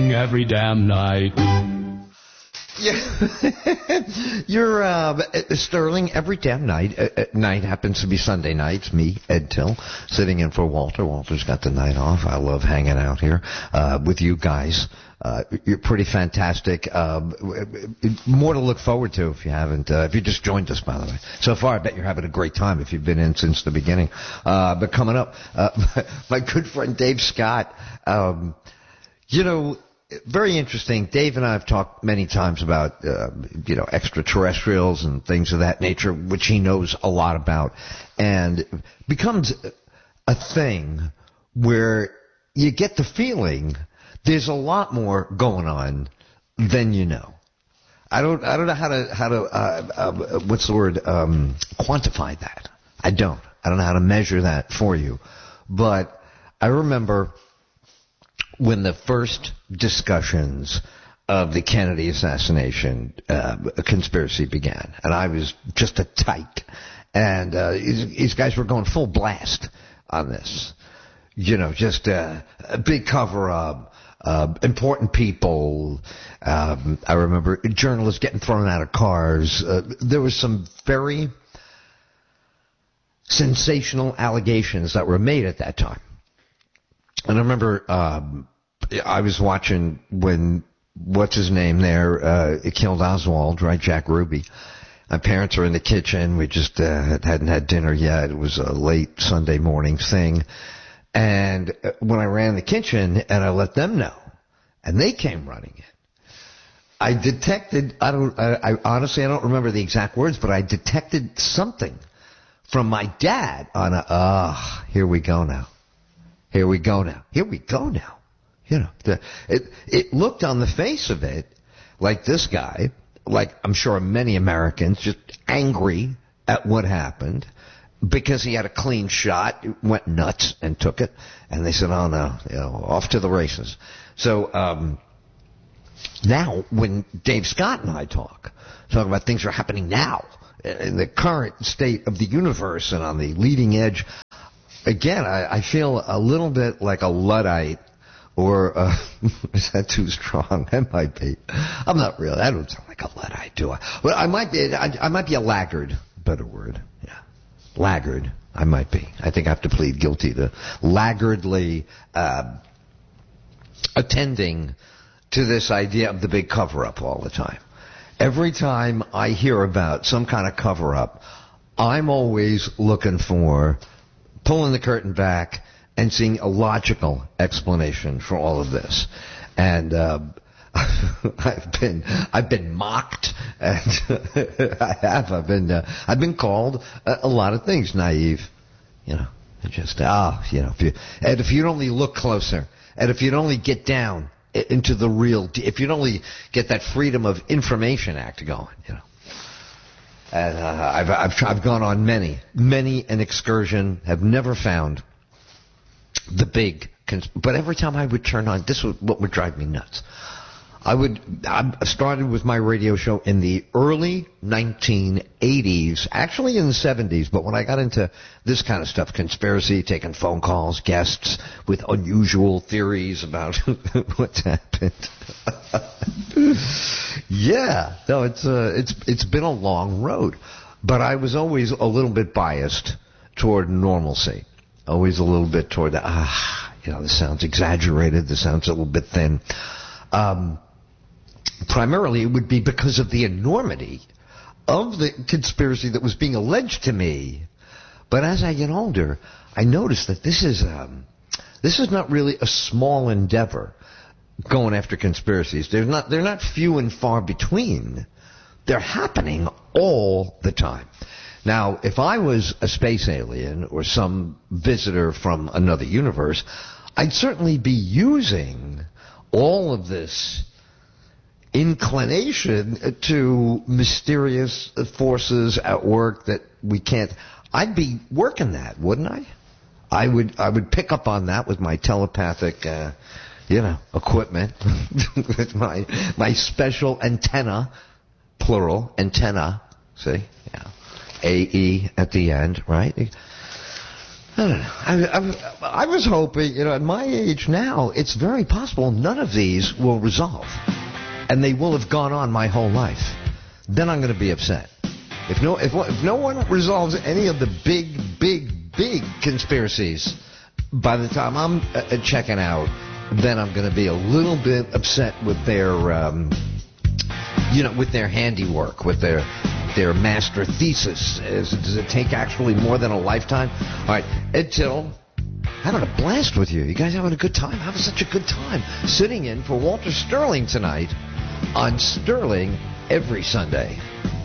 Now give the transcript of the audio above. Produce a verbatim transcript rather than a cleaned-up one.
Sterling every damn night. Yeah, you're uh, Sterling every damn night. Uh, night happens to be Sunday nights. Me, Ed Till, sitting in for Walter. Walter's got the night off. I love hanging out here uh, with you guys. Uh, you're pretty fantastic. Uh, more to look forward to if you haven't. Uh, if you just joined us, by the way. So far, I bet you're having a great time if you've been in since the beginning. Uh, but coming up, uh, my good friend Dave Scott. Um, you know. Very interesting. Dave and I have talked many times about, uh, you know, extraterrestrials and things of that nature, which he knows a lot about, and becomes a thing where you get the feeling there's a lot more going on than you know. I don't, I don't know how to, how to, uh, uh, what's the word, um, quantify that. I don't. I don't know how to measure that for you. But I remember when the first discussions of the Kennedy assassination uh, conspiracy began, and I was just a tyke, and uh, these, these guys were going full blast on this. You know, just uh, a big cover-up, uh, important people. Um, I remember journalists getting thrown out of cars. Uh, there was some very sensational allegations that were made at that time. And I remember um, I was watching when, what's his name there, uh, it killed Oswald, right, Jack Ruby. My parents were in the kitchen. We just uh, hadn't had dinner yet. It was a late Sunday morning thing. And when I ran the kitchen and I let them know, and they came running in, I detected, I don't, I, I honestly, I don't remember the exact words, but I detected something from my dad on a, ah, oh, here we go now. Here we go now. Here we go now. You know, the, it it looked on the face of it like this guy, like I'm sure many Americans, just angry at what happened because he had a clean shot, went nuts and took it, and they said, "Oh no, you know, off to the races." So um, now, when Dave Scott and I talk, talk about things that are happening now in the current state of the universe and on the leading edge. Again, I, I feel a little bit like a Luddite, or uh, is that too strong? That might be. I'm not really. I don't sound like a Luddite, do I? Well, I might be. I, I might be a laggard. Better word. Yeah, laggard. I might be. I think I have to plead guilty to laggardly uh, attending to this idea of the big cover-up all the time. Every time I hear about some kind of cover-up, I'm always looking for pulling the curtain back and seeing a logical explanation for all of this. And uh, I've been I've been mocked, and I have. I've been uh, I've been called a, a lot of things, naive, you know, just ah, you know, if you, and if you'd only look closer, and if you'd only get down into the real, if you'd only get that Freedom of Information Act going, you know. And uh, I've, I've I've gone on many, many an excursion, have never found the big, cons- but every time I would turn on, this was what would drive me nuts. I would, I started with my radio show in the early nineteen eighties, actually in the seventies, but when I got into this kind of stuff, conspiracy, taking phone calls, guests with unusual theories about what's happened. Yeah, no, it's uh, it's it's been a long road, but I was always a little bit biased toward normalcy, always a little bit toward the, ah, you know, this sounds exaggerated, this sounds a little bit thin. Um, primarily, it would be because of the enormity of the conspiracy that was being alleged to me. But as I get older, I notice that this is um, this is not really a small endeavor. Going after conspiracies. They're not, they're not few and far between. They're happening all the time. Now, if I was a space alien or some visitor from another universe, I'd certainly be using all of this inclination to mysterious forces at work that we can't. I'd be working that, wouldn't I? I would, I would pick up on that with my telepathic, uh, you know, equipment, with my my special antenna, plural, antenna, see? Yeah. A E at the end, right? I don't know. I, I, I was hoping, you know, at my age now, it's very possible none of these will resolve. And they will have gone on my whole life. Then I'm going to be upset. If no, if, if no one resolves any of the big, big, big conspiracies by the time I'm uh, checking out, then I'm going to be a little bit upset with their, um, you know, with their handiwork, with their their master thesis. Is, does it take actually more than a lifetime? All right, until having a blast with you. You guys having a good time? Having such a good time sitting in for Walter Sterling tonight on Sterling Every Sunday.